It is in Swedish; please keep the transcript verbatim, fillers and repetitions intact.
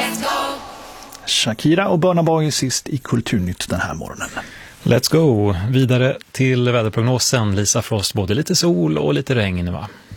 Shakira och Burna Boy sist i Kulturnytt den här morgonen. Let's go! Vidare till väderprognosen. Lisa Frost, både lite sol och lite regn, va?